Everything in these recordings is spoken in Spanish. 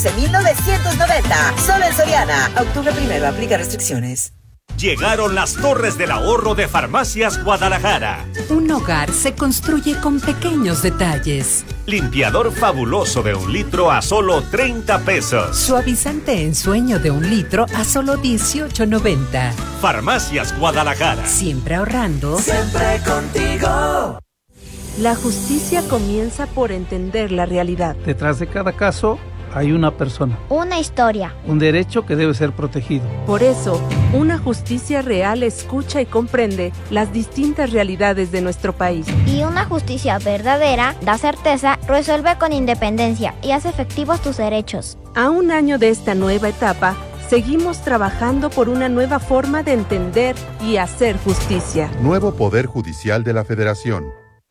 1990. Solo en Soriana. Octubre 1, aplica restricciones. Llegaron las torres del ahorro de Farmacias Guadalajara. Un hogar se construye con pequeños detalles. Limpiador fabuloso de 1 litro a solo 30 pesos. Suavizante en sueño de 1 litro a solo 18.90. Farmacias Guadalajara. Siempre ahorrando. Siempre contigo. La justicia comienza por entender la realidad. Detrás de cada caso hay una persona. Una historia. Un derecho que debe ser protegido. Por eso, una justicia real escucha y comprende las distintas realidades de nuestro país. Y una justicia verdadera da certeza, resuelve con independencia y hace efectivos tus derechos. A 1 año de esta nueva etapa, seguimos trabajando por una nueva forma de entender y hacer justicia. Nuevo Poder Judicial de la Federación.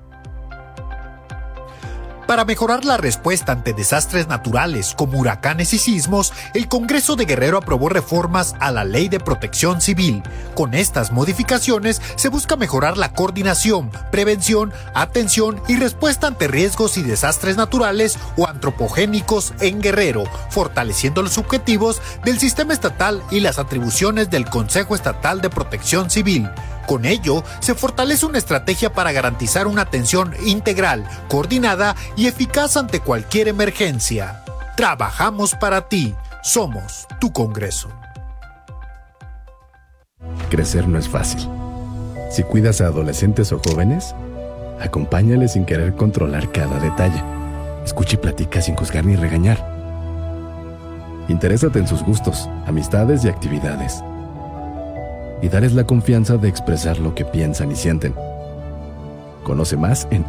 Para mejorar la respuesta ante desastres naturales como huracanes y sismos, el Congreso de Guerrero aprobó reformas a la Ley de Protección Civil. Con estas modificaciones se busca mejorar la coordinación, prevención, atención y respuesta ante riesgos y desastres naturales o antropogénicos en Guerrero, fortaleciendo los objetivos del sistema estatal y las atribuciones del Consejo Estatal de Protección Civil. Con ello, se fortalece una estrategia para garantizar una atención integral, coordinada y eficaz ante cualquier emergencia. Trabajamos para ti. Somos tu Congreso. Crecer no es fácil. Si cuidas a adolescentes o jóvenes, acompáñales sin querer controlar cada detalle. Escucha y platica sin juzgar ni regañar. Interésate en sus gustos, amistades y actividades. Y darles la confianza de expresar lo que piensan y sienten. Conoce más en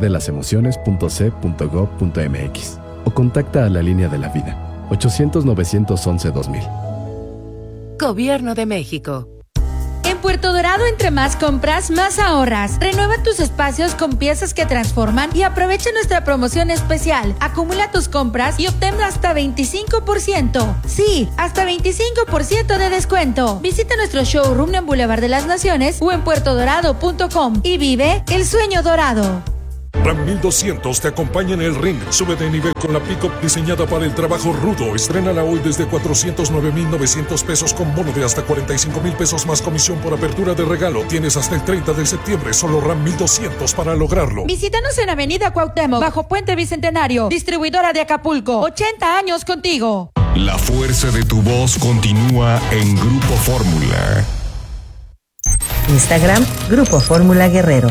abcdelasemociones.c.gov.mx o contacta a la Línea de la Vida, 800-911-2000. Gobierno de México. En Puerto Dorado, entre más compras, más ahorras. Renueva tus espacios con piezas que transforman y aprovecha nuestra promoción especial. Acumula tus compras y obtén hasta 25%. Sí, hasta 25% de descuento. Visita nuestro showroom en Boulevard de las Naciones o en puertodorado.com y vive el sueño dorado. Ram 1200 te acompaña en el ring. Sube de nivel con la pick-up diseñada para el trabajo rudo. Estrénala hoy desde 409,900 pesos con bono de hasta 45,000 pesos más comisión por apertura de regalo. Tienes hasta el 30 de septiembre. Solo Ram 1200 para lograrlo. Visítanos en Avenida Cuauhtémoc, bajo Puente Bicentenario. Distribuidora de Acapulco. 80 años contigo. La fuerza de tu voz continúa en Grupo Fórmula. Instagram, Grupo Fórmula Guerrero.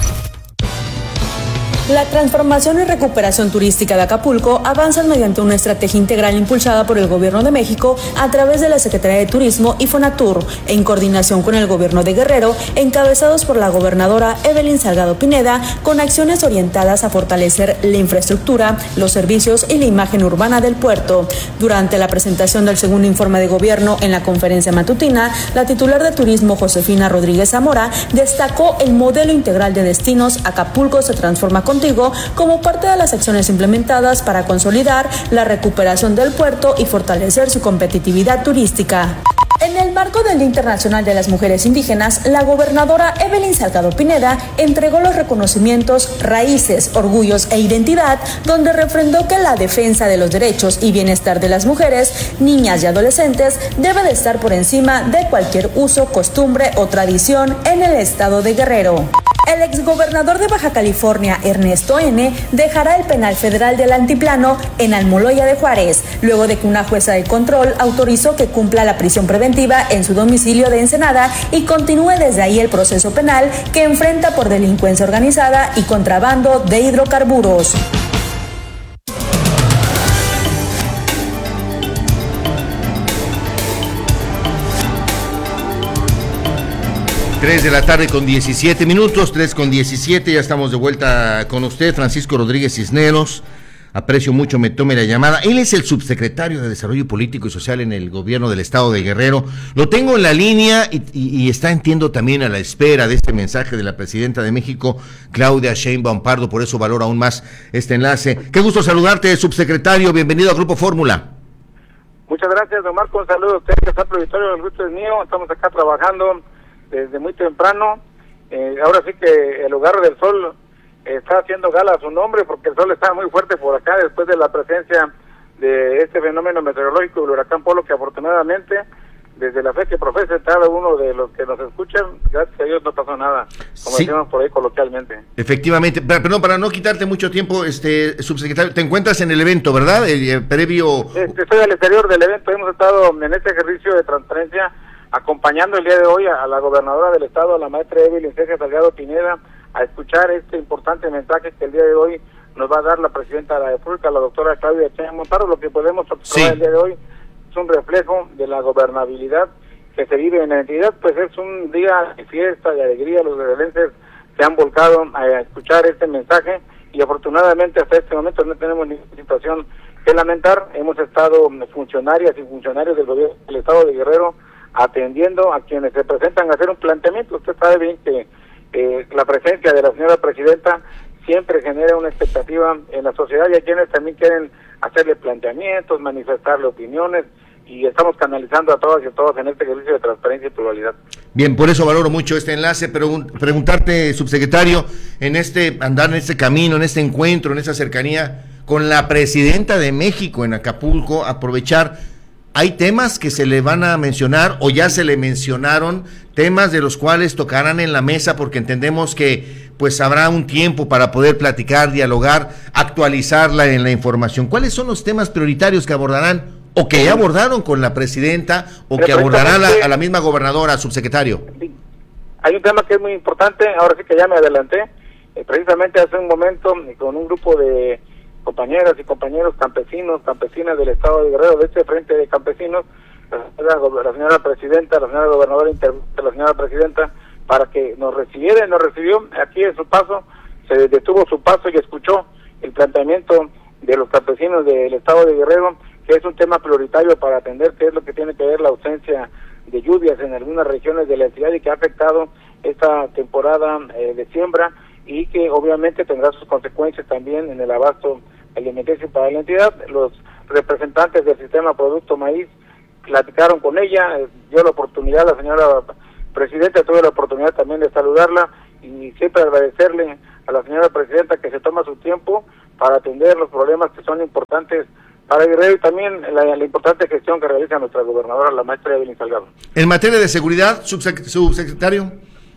La transformación y recuperación turística de Acapulco avanzan mediante una estrategia integral impulsada por el Gobierno de México a través de la Secretaría de Turismo y Fonatur, en coordinación con el Gobierno de Guerrero, encabezados por la gobernadora Evelyn Salgado Pineda, con acciones orientadas a fortalecer la infraestructura, los servicios y la imagen urbana del puerto. Durante la presentación del segundo informe de gobierno en la conferencia matutina, la titular de Turismo, Josefina Rodríguez Zamora, destacó el modelo integral de destinos Acapulco se transforma contigo como parte de las acciones implementadas para consolidar la recuperación del puerto y fortalecer su competitividad turística. En el marco del Día Internacional de las Mujeres Indígenas, la gobernadora Evelyn Salgado Pineda entregó los reconocimientos Raíces, Orgullos e Identidad, donde refrendó que la defensa de los derechos y bienestar de las mujeres, niñas y adolescentes debe de estar por encima de cualquier uso, costumbre o tradición en el estado de Guerrero. El exgobernador de Baja California, Ernesto N., dejará el penal federal del Altiplano en Almoloya de Juárez, luego de que una jueza de control autorizó que cumpla la prisión preventiva en su domicilio de Ensenada y continúe desde ahí el proceso penal que enfrenta por delincuencia organizada y contrabando de hidrocarburos. Tres de la tarde con 17 minutos, 3:17, ya estamos de vuelta con usted, Francisco Rodríguez Cisneros. Aprecio mucho, me tome la llamada. Él es el subsecretario de Desarrollo Político y Social en el gobierno del estado de Guerrero. Lo tengo en la línea y está, entiendo, también a la espera de este mensaje de la presidenta de México, Claudia Sheinbaum Pardo, por eso valoro aún más este enlace. Qué gusto saludarte, subsecretario, bienvenido a Grupo Fórmula. Muchas gracias, don Marco, un saludo a usted, que está auditorio, el gusto es mío, estamos acá trabajando desde muy temprano. Ahora sí que el Hogar del Sol está haciendo gala a su nombre, porque el sol está muy fuerte por acá después de la presencia de este fenómeno meteorológico del huracán Polo, que afortunadamente, desde la fe que profesa cada uno de los que nos escuchan, gracias a Dios no pasó nada, como decimos por ahí coloquialmente. Efectivamente, perdón, para no quitarte mucho tiempo, subsecretario, te encuentras en el evento, ¿verdad? El previo... Estoy al exterior del evento, hemos estado en este ejercicio de transparencia, acompañando el día de hoy a la gobernadora del estado, a la maestra Evelyn Ceja Salgado Pineda, a escuchar este importante mensaje que el día de hoy nos va a dar la presidenta de la República, la doctora Claudia Sheinbaum. Lo que podemos observar el día de hoy es un reflejo de la gobernabilidad que se vive en la entidad, pues es un día de fiesta, de alegría. Los guerrerenses se han volcado a escuchar este mensaje y afortunadamente hasta este momento no tenemos ninguna situación que lamentar. Hemos estado funcionarias y funcionarios del gobierno del estado de Guerrero atendiendo a quienes se presentan a hacer un planteamiento. Usted sabe bien que la presencia de la señora presidenta siempre genera una expectativa en la sociedad, y hay quienes también quieren hacerle planteamientos, manifestarle opiniones, y estamos canalizando a todas y a todos en este ejercicio de transparencia y pluralidad. Bien, por eso valoro mucho este enlace, pero preguntarte, subsecretario, andar en este camino, en este encuentro, en esta cercanía con la presidenta de México en Acapulco, aprovechar, ¿hay temas que se le van a mencionar o ya se le mencionaron, temas de los cuales tocarán en la mesa, porque entendemos que pues habrá un tiempo para poder platicar, dialogar, actualizarla en la información? ¿Cuáles son los temas prioritarios que abordarán o que ya abordaron con la presidenta o que abordará a la misma gobernadora, subsecretario? Hay un tema que es muy importante, ahora sí que ya me adelanté, precisamente hace un momento con un grupo de compañeras y compañeros campesinos, campesinas del estado de Guerrero, de este frente de campesinos, la señora presidenta, la señora gobernadora, la señora presidenta, para que nos recibiera, nos recibió aquí en su paso, se detuvo su paso y escuchó el planteamiento de los campesinos del estado de Guerrero, que es un tema prioritario para atender, que es lo que tiene que ver la ausencia de lluvias en algunas regiones de la entidad y que ha afectado esta temporada de siembra, y que obviamente tendrá sus consecuencias también en el abasto alimenticio para la entidad. Los representantes del sistema Producto Maíz platicaron con ella, dio la oportunidad, la señora presidenta tuve la oportunidad también de saludarla y siempre agradecerle a la señora presidenta que se toma su tiempo para atender los problemas que son importantes para Guerrero, y también la importante gestión que realiza nuestra gobernadora, la maestra Evelyn Salgado. En materia de seguridad, subsecretario.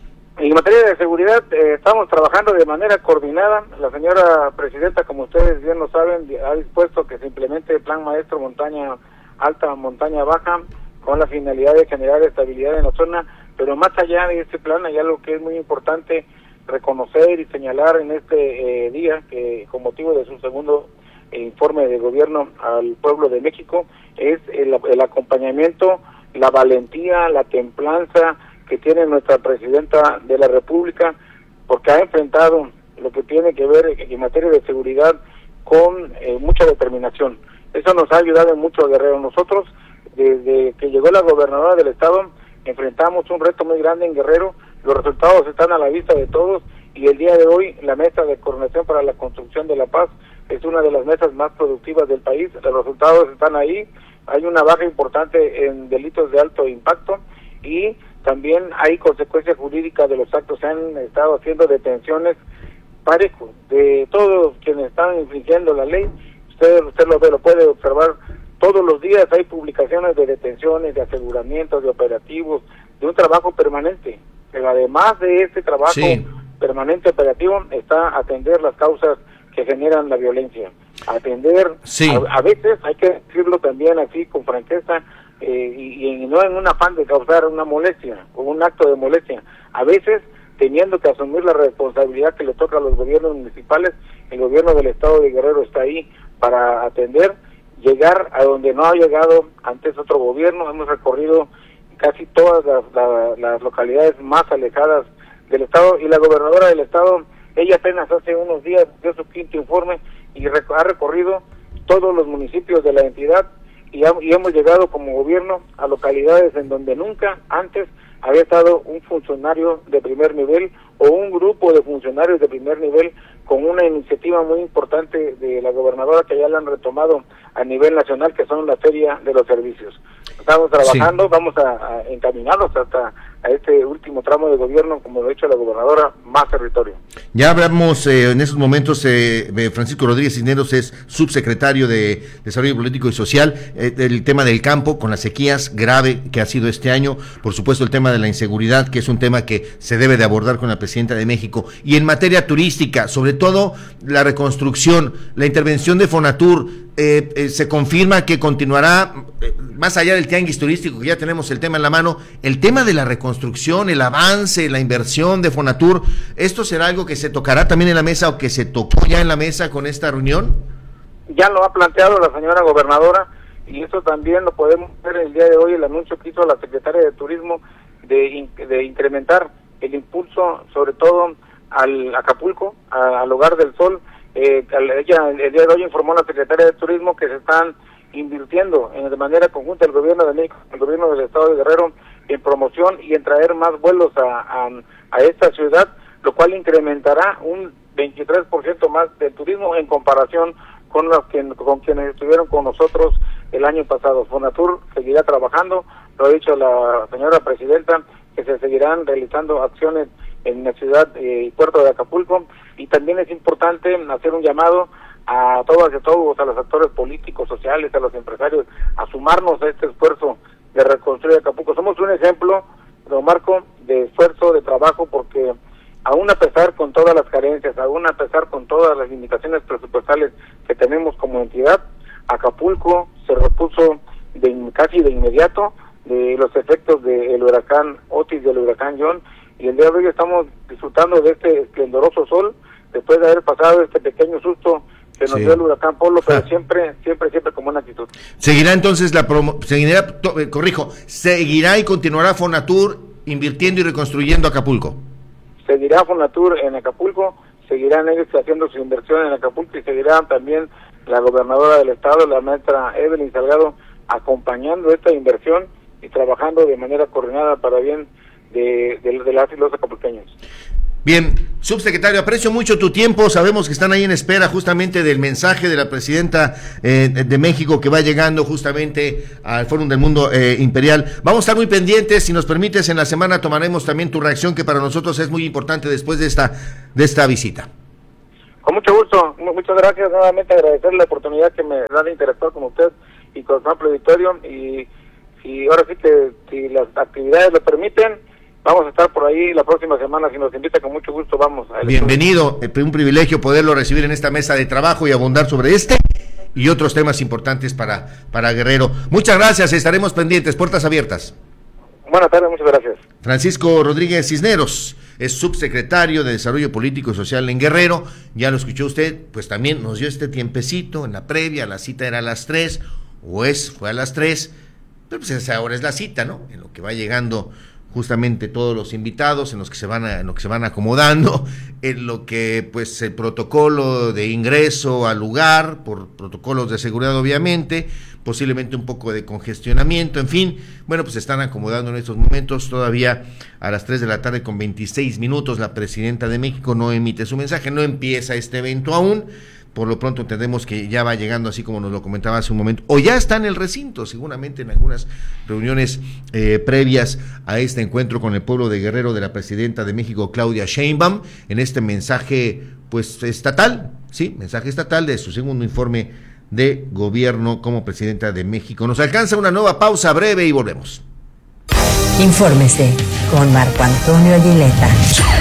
En materia de seguridad, estamos trabajando de manera coordinada. La señora presidenta, como ustedes bien lo saben, ha dispuesto que se implemente el plan maestro montaña alta, montaña baja, con la finalidad de generar estabilidad en la zona, pero más allá de este plan hay algo que es muy importante reconocer y señalar en este día, que con motivo de su segundo informe de gobierno al pueblo de México, es el acompañamiento, la valentía, la templanza que tiene nuestra presidenta de la República, porque ha enfrentado lo que tiene que ver en materia de seguridad con mucha determinación. Eso nos ha ayudado mucho a Guerrero. Nosotros, desde que llegó la gobernadora del estado, enfrentamos un reto muy grande en Guerrero. Los resultados están a la vista de todos, y el día de hoy la mesa de coordinación para la construcción de la paz es una de las mesas más productivas del país. Los resultados están ahí. Hay una baja importante en delitos de alto impacto, y también hay consecuencias jurídicas de los actos. Se han estado haciendo detenciones parejos de todos quienes están infringiendo la ley. Usted lo puede observar todos los días. Hay publicaciones de detenciones, de aseguramientos, de operativos, de un trabajo permanente. Pero además de este trabajo permanente operativo, está atender las causas que generan la violencia. Atender, a veces, hay que decirlo también así con franqueza, y no en un afán de causar una molestia o un acto de molestia, a veces teniendo que asumir la responsabilidad que le toca a los gobiernos municipales. El gobierno del estado de Guerrero está ahí para atender, llegar a donde no ha llegado antes otro gobierno. Hemos recorrido casi todas las localidades más alejadas del estado, y la gobernadora del estado, ella apenas hace unos días dio su quinto informe y ha recorrido todos los municipios de la entidad, y hemos llegado como gobierno a localidades en donde nunca antes había estado un funcionario de primer nivel o un grupo de funcionarios de primer nivel, con una iniciativa muy importante de la gobernadora que ya la han retomado a nivel nacional, que son la Feria de los Servicios. Estamos trabajando, vamos a encaminarnos hasta a este último tramo de gobierno, como lo ha dicho la gobernadora, más territorio. Ya hablamos en esos momentos, Francisco Rodríguez Cisneros es subsecretario de Desarrollo Político y Social, el tema del campo con las sequías grave que ha sido este año, por supuesto el tema de la inseguridad, que es un tema que se debe de abordar con la presidenta de México, y en materia turística, sobre todo la reconstrucción, la intervención de Fonatur, se confirma que continuará, más allá del tianguis turístico, que ya tenemos el tema en la mano, el tema de la reconstrucción, el avance, la inversión de Fonatur, ¿esto será algo que se tocará también en la mesa o que se tocó ya en la mesa con esta reunión? Ya lo ha planteado la señora gobernadora, y eso también lo podemos ver el día de hoy, el anuncio que hizo la secretaria de Turismo de incrementar el impulso, sobre todo al Acapulco, al Hogar del Sol. Ella el día de hoy informó a la secretaria de Turismo que se están invirtiendo de manera conjunta el gobierno de México, el gobierno del estado de Guerrero, en promoción y en traer más vuelos a esta ciudad, lo cual incrementará un 23% más del turismo en comparación con quienes estuvieron con nosotros el año pasado. Fonatur seguirá trabajando, lo ha dicho la señora presidenta, que se seguirán realizando acciones en la ciudad y puerto de Acapulco, y también es importante hacer un llamado a todas y todos, a los actores políticos, sociales, a los empresarios, a sumarnos a este esfuerzo de reconstruir Acapulco. Somos un ejemplo, don Marco, de esfuerzo, de trabajo, porque aún a pesar con todas las carencias, aún a pesar con todas las limitaciones presupuestales que tenemos como entidad, Acapulco se repuso casi de inmediato de los efectos del huracán Otis y del huracán John, y el día de hoy estamos disfrutando de este esplendoroso sol, después de haber pasado este pequeño susto que nos dio el huracán Polo, pero siempre con buena actitud. Seguirá entonces seguirá y continuará Fonatur invirtiendo y reconstruyendo Acapulco. Seguirá Fonatur en Acapulco, seguirán ellos haciendo su inversión en Acapulco, y seguirá también la gobernadora del estado, la maestra Evelyn Salgado, acompañando esta inversión y trabajando de manera coordinada para bien de las y los acapulqueños. Bien, subsecretario, aprecio mucho tu tiempo, sabemos que están ahí en espera justamente del mensaje de la presidenta de México que va llegando justamente al Fórum del Mundo Imperial. Vamos a estar muy pendientes, si nos permites en la semana tomaremos también tu reacción, que para nosotros es muy importante después de esta visita. Con mucho gusto, muchas gracias, nuevamente agradecer la oportunidad que me da de interactuar con usted y con su amplio auditorio, y ahora sí que si las actividades lo permiten, vamos a estar por ahí la próxima semana, si nos invita con mucho gusto, vamos. Bienvenido, un privilegio poderlo recibir en esta mesa de trabajo y abundar sobre este y otros temas importantes para Guerrero. Muchas gracias, estaremos pendientes, puertas abiertas. Buenas tardes, muchas gracias. Francisco Rodríguez Cisneros es subsecretario de Desarrollo Político y Social en Guerrero, ya lo escuchó usted, pues también nos dio este tiempecito en la previa, la cita era a las 3, fue a las 3, pero pues ahora es la cita, ¿no? En lo que va llegando justamente todos los invitados, en lo que se van acomodando, en lo que pues el protocolo de ingreso al lugar, por protocolos de seguridad obviamente, posiblemente un poco de congestionamiento, en fin, bueno, pues se están acomodando en estos momentos. Todavía a las 3 de la tarde con 26 minutos la presidenta de México no emite su mensaje, no empieza este evento aún. Por lo pronto entendemos que ya va llegando, así como nos lo comentaba hace un momento, o ya está en el recinto, seguramente en algunas reuniones previas a este encuentro con el pueblo de Guerrero de la presidenta de México, Claudia Sheinbaum, en este mensaje pues estatal, mensaje estatal de su segundo informe de gobierno como presidenta de México. Nos alcanza una nueva pausa breve y volvemos. Infórmese con Marco Antonio Aguileta.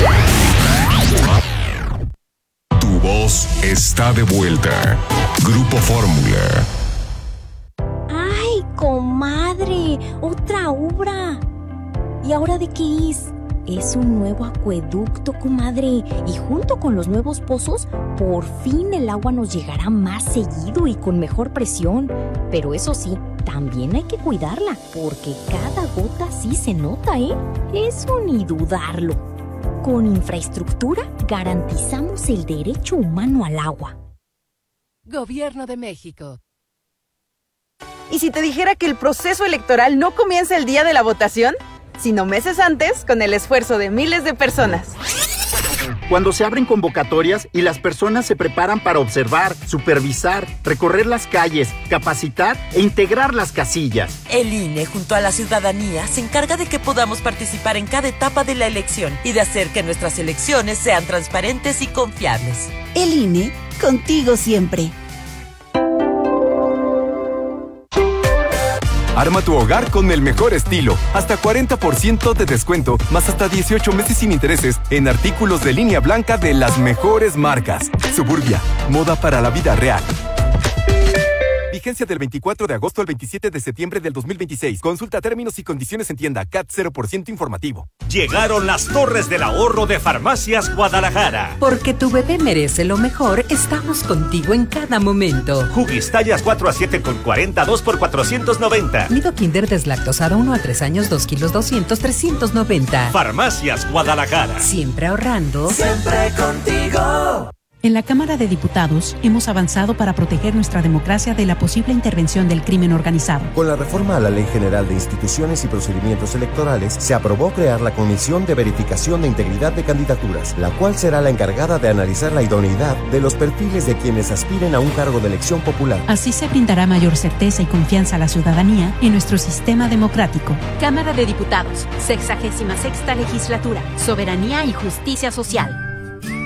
Tu voz está de vuelta. Grupo Fórmula. ¡Ay, comadre! ¡Otra obra! ¿Y ahora de qué es? Es un nuevo acueducto, comadre. Y junto con los nuevos pozos, por fin el agua nos llegará más seguido y con mejor presión. Pero eso sí, también hay que cuidarla, porque cada gota sí se nota, ¿eh? Eso ni dudarlo. Con infraestructura garantizamos el derecho humano al agua. Gobierno de México. ¿Y si te dijera que el proceso electoral no comienza el día de la votación, sino meses antes, con el esfuerzo de miles de personas? cuando se abren convocatorias y las personas se preparan para observar, supervisar, recorrer las calles, capacitar e integrar las casillas. El INE, junto a la ciudadanía, se encarga de que podamos participar en cada etapa de la elección y de hacer que nuestras elecciones sean transparentes y confiables. El INE, contigo siempre. Arma tu hogar con el mejor estilo. Hasta 40% de descuento, más hasta 18 meses sin intereses en artículos de línea blanca de las mejores marcas. Suburbia, moda para la vida real. Vigencia del 24 de agosto al 27 de septiembre del 2026. Consulta términos y condiciones en tienda. CAT 0% informativo. Llegaron las torres del ahorro de Farmacias Guadalajara. Porque tu bebé merece lo mejor, estamos contigo en cada momento. Huggies tallas 4 a 7 con 42 por 490. Nido Kinder deslactosado 1 a 3 años, 2 kilos 200, 390. Farmacias Guadalajara. Siempre ahorrando. Siempre contigo. En la Cámara de Diputados hemos avanzado para proteger nuestra democracia de la posible intervención del crimen organizado. Con la reforma a la Ley General de Instituciones y Procedimientos Electorales, se aprobó crear la Comisión de Verificación de Integridad de Candidaturas, la cual será la encargada de analizar la idoneidad de los perfiles de quienes aspiren a un cargo de elección popular. Así se brindará mayor certeza y confianza a la ciudadanía en nuestro sistema democrático. Cámara de Diputados, 66ª Legislatura, Soberanía y Justicia Social.